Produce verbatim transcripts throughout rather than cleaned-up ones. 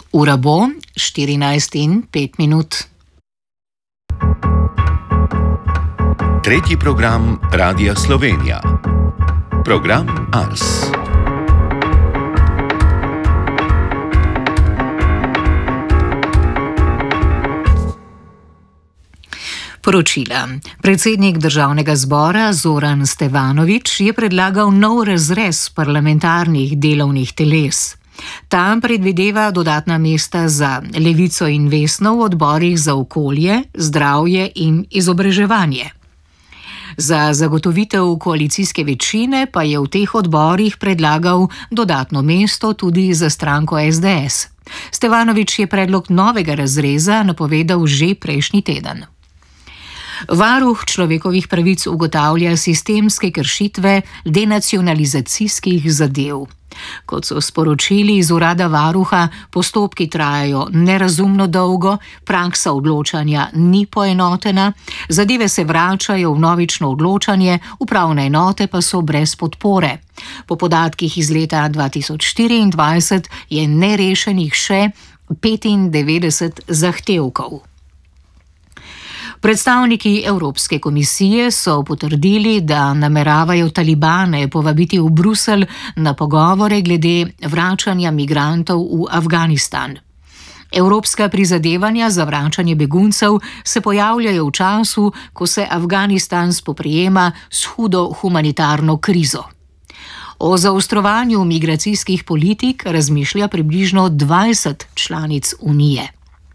Ura bo štirinajst in pet minut. Tretji program Radia Slovenija. Program Ars. Poročila. Predsednik državnega zbora Zoran Stevanović je predlagal nov razrez parlamentarnih delovnih teles. Tam predvideva dodatna mesta za Levico in Vesno v odborih za okolje, zdravje in izobraževanje. Za zagotovitev koalicijske večine pa je v teh odborih predlagal dodatno mesto tudi za stranko es de es. Stevanović je predlog novega razreza napovedal že prejšnji teden. Varuh človekovih pravic ugotavlja sistemske kršitve denacionalizacijskih zadev. Kot so sporočili iz urada varuha, postopki trajajo nerazumno dolgo, praksa odločanja ni poenotena, zadeve se vračajo v novično odločanje, upravne enote pa so brez podpore. Po podatkih iz leta dva tisoč štiriindvajset je nerešenih še petindevetdeset zahtevkov. Predstavniki Evropske komisije so potrdili, da nameravajo talibane povabiti v Bruselj na pogovore glede vračanja migrantov v Afganistan. Evropska prizadevanja za vračanje beguncev se pojavljajo v času, ko se Afganistan spoprijema s hudo humanitarno krizo. O zaostrovanju migracijskih politik razmišlja približno dvajset članic Unije.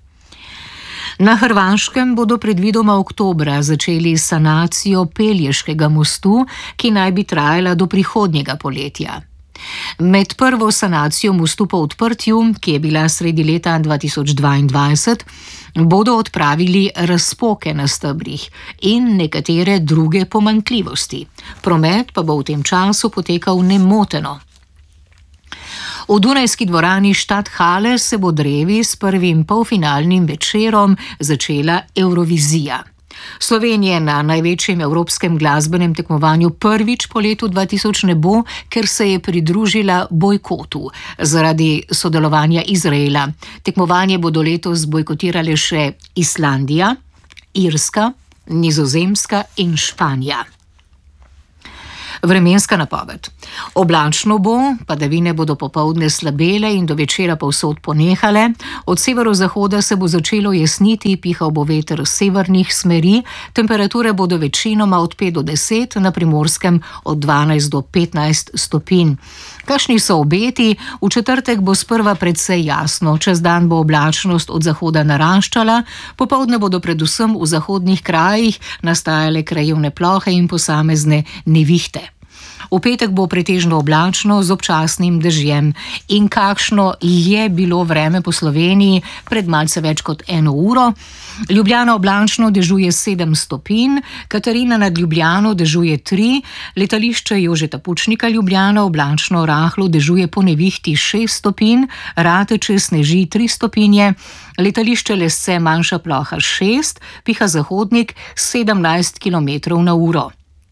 Na Hrvaškem bodo predvidoma oktobra začeli sanacijo Pelješkega mostu, ki naj bi trajala do prihodnjega poletja. Med prvo sanacijo mostu po odprtju, ki je bila sredi leta dva tisoč dvaindvajset, bodo odpravili razpoke na stebrih in nekatere druge pomanjkljivosti. Promet pa bo v tem času potekal nemoteno. V dunajski dvorani Stadthalle se bo drevi s prvim polfinalnim večerom začela Evrovizija. Slovenije na največjem evropskem glasbenem tekmovanju prvič po letu dva tisoč ne bo, ker se je pridružila bojkotu zaradi sodelovanja Izraela. Tekmovanje bodo letos bojkotirale še Islandija, Irska, Nizozemska in Španija. Vremenska napoved. Oblačno bo, padavine bodo popoldne slabele in do večera povsod ponehale. Od severozahoda se bo začelo jesniti, pihal bo veter severnih smeri, temperature bodo večinoma od pet do deset, na Primorskem od dvanajst do petnajst stopinj. Kakšni so obeti? V četrtek bo sprva precej jasno, čez dan bo oblačnost od zahoda naraščala, popoldne bodo predvsem v zahodnih krajih nastajale krajevne plohe in posamezne nevihte. V petek bo pretežno oblačno z občasnim dežjem. In kakšno je bilo vreme po Sloveniji pred malce več kot eno uro? Ljubljana oblačno dežuje sedem stopinj, Katarina nad Ljubljano dežuje tri, letališče Jožeta Pučnika Ljubljana oblačno rahlo dežuje po nevihti šest stopinj, Rateče sneži tri stopinje, letališče Lesce manjša ploha šest, piha zahodnik sedemnajst kilometrov na uro.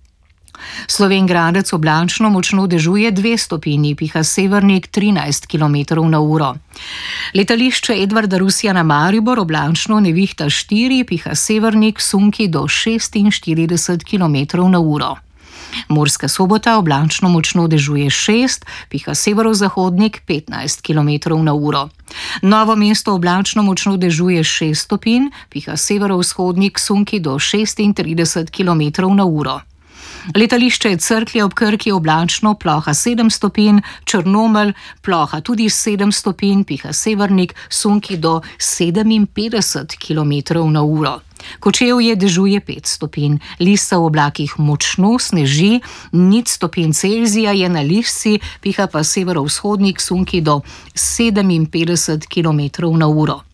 Slovenj Gradec oblačno močno dežuje dve stopinji, piha severnik trinajst kilometrov na uro. Letališče Edvarda Rusjana Maribor oblačno nevihta štiri, piha severnik sunki do šestinštirideset kilometrov na uro. Murska Sobota oblačno močno dežuje šest, piha severozahodnik petnajst kilometrov na uro. Novo mesto oblačno močno dežuje šest stopinj, piha severovzhodnik sunki do šestintrideset kilometrov na uro. Letališče Cerklje ob Krki oblačno, ploha sedem stopinj, Črnomelj, ploha tudi sedem stopinj, piha severnik, sunki do sedeminpetdeset kilometrov na uro. Kočevje dežuje pet stopinj, Lista v oblakih močno sneži, nič stopinj Celzija je na Lišci, piha pa severovzhodnik, sunki do sedeminpetdeset kilometrov na uro.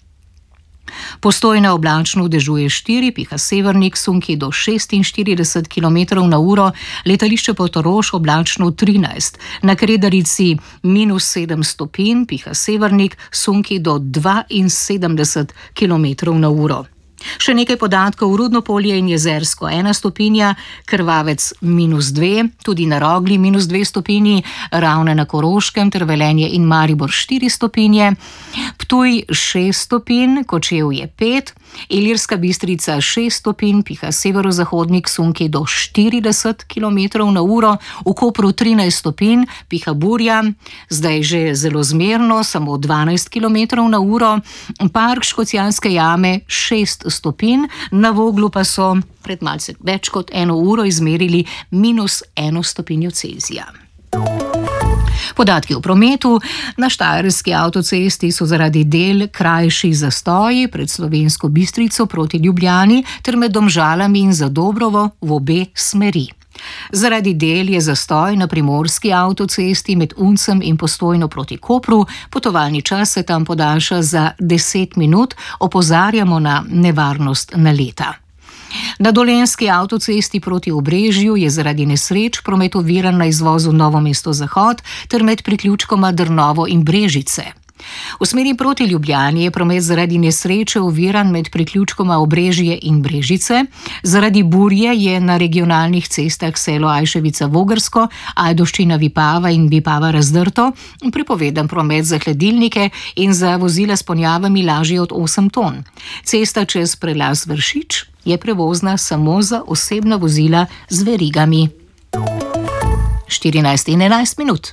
Postojna oblačno dežuje štiri, piha severnik, sunki do šestinštirideset kilometrov na uro, letališče Portorož oblačno trinajst, na Kredarici minus sedem stopinj, piha severnik, sunki do dvainsedemdeset kilometrov na uro. Še nekaj podatkov: Rudnopolje in Jezersko ena stopinja, Krvavec minus dve, tudi na Rogli minus dve stopinji, Ravne na Koroškem ter Velenje in Maribor štiri stopinje, Ptuj šest stopinj, Kočevje pet, Ilirska Bistrica šest stopinj, piha severozahodnik sunki do štirideset kilometrov na uro, v Kopru trinajst stopinj, piha burja, zdaj že zelo zmerno, samo dvanajst kilometrov na uro, Park Škocjanske jame šest stopinj, na Voglu pa so pred malce več kot eno uro izmerili minus eno stopinjo Celzija. Podatki o prometu. Na štajerski avtocesti so zaradi del krajši zastoji pred Slovensko Bistrico proti Ljubljani ter med Domžalami in Zadobrovo v obe smeri. Zaradi del je zastoj na primorski avtocesti med Uncem in Postojno proti Kopru, potovalni čas se tam podaljša za deset minut, opozarjamo na nevarnost naleta. Na dolenjski avtocesti proti Obrežju je zaradi nesreč promet oviran na izvozu Novo mesto-Zahod ter med priključkoma Drnovo in Brežice. V smeri proti Ljubljani je promet zaradi nesreče oviran med priključkoma Obrežje in Brežice. Zaradi burje je na regionalnih cestah Selo Ajševica-Vogrsko, Ajdovščina Vipava in Vipava Razdrto prepovedan promet za hladilnike in za vozila s ponjavami lažje od osem ton. Cesta čez prelaz Vršič je prevozna samo za osebna vozila z verigami. štirinajst in enajst minut.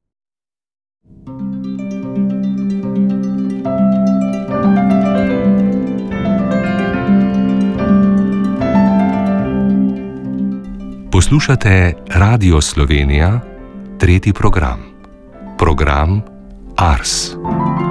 Poslušate Radio Slovenija, tretji program. Program Ars.